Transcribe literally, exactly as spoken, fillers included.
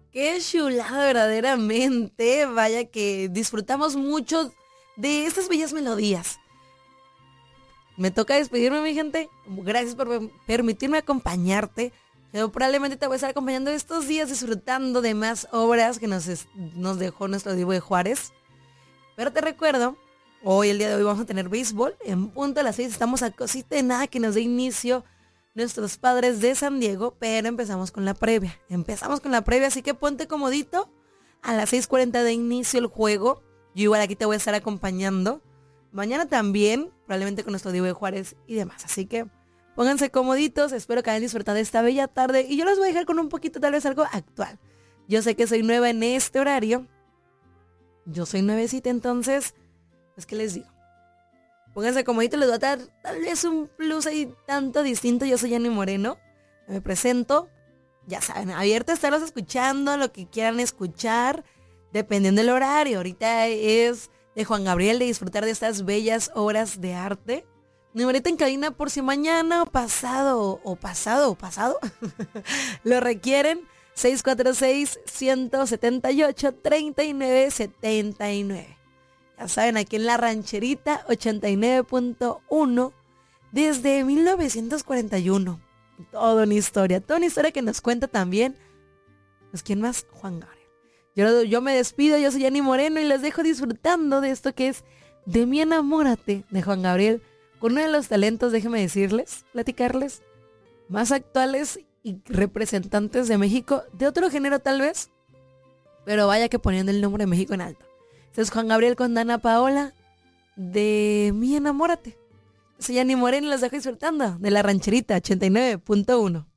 Qué chulada verdaderamente. Vaya que disfrutamos mucho de estas bellas melodías. Me toca despedirme, mi gente. Gracias por permitirme acompañarte. Yo probablemente te voy a estar acompañando estos días disfrutando de más obras que nos, es, nos dejó nuestro Divo de Juárez. Pero te recuerdo, hoy, el día de hoy, vamos a tener béisbol. En punto a las seis estamos a cosita de nada que nos dé inicio nuestros Padres de San Diego. Pero empezamos con la previa. Empezamos con la previa, así que ponte comodito. A las seis cuarenta de inicio el juego. Yo igual aquí te voy a estar acompañando. Mañana también, probablemente con nuestro Divo de Juárez y demás. Así que pónganse comoditos, espero que hayan disfrutado de esta bella tarde. Y yo los voy a dejar con un poquito, tal vez algo actual. Yo sé que soy nueva en este horario. Yo soy nuevecita, entonces, pues qué les digo. Pónganse comoditos, les voy a dar tal vez un plus ahí tanto distinto. Yo soy Yanni Moreno, me presento. Ya saben, abierta a estarlos escuchando, lo que quieran escuchar, dependiendo del horario. Ahorita es de Juan Gabriel, de disfrutar de estas bellas obras de arte. Numerito en cabina por si mañana o pasado o pasado o pasado lo requieren. seis cuatro seis, uno siete ocho, tres nueve siete nueve. Ya saben, aquí en La Rancherita ochenta y nueve punto uno desde mil novecientos cuarenta y uno. Toda una historia, toda una historia que nos cuenta también. Pues ¿quién más? Juan Gabriel. Yo, yo me despido, yo soy Yanni Moreno y les dejo disfrutando de esto que es De mi enamórate de Juan Gabriel, con uno de los talentos, déjenme decirles, platicarles, más actuales y representantes de México, de otro género tal vez, pero vaya que poniendo el nombre de México en alto. Este es Juan Gabriel con Dana Paola, De mi enamórate. Soy Yanni Moreno y les dejo disfrutando de La Rancherita ochenta y nueve punto uno.